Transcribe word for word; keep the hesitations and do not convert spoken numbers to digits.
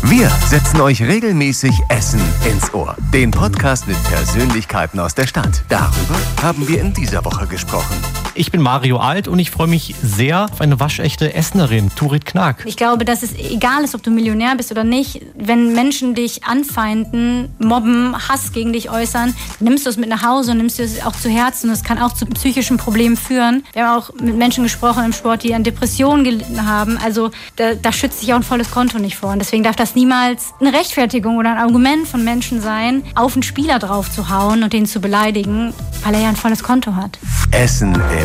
Wir setzen euch regelmäßig Essen ins Ohr. Den Podcast mit Persönlichkeiten aus der Stadt. Darüber haben wir in dieser Woche gesprochen. Ich bin Mario Alt und ich freue mich sehr auf eine waschechte Essenerin, Turit Knack. Ich glaube, dass es egal ist, ob du Millionär bist oder nicht, wenn Menschen dich anfeinden, mobben, Hass gegen dich äußern, nimmst du es mit nach Hause und nimmst du es auch zu Herzen. Und es kann auch zu psychischen Problemen führen. Wir haben auch mit Menschen gesprochen im Sport, die an Depressionen gelitten haben. Also da, da schützt sich auch ein volles Konto nicht vor. Und deswegen darf das niemals eine Rechtfertigung oder ein Argument von Menschen sein, auf einen Spieler drauf zu hauen und den zu beleidigen, weil er ja ein volles Konto hat. Essen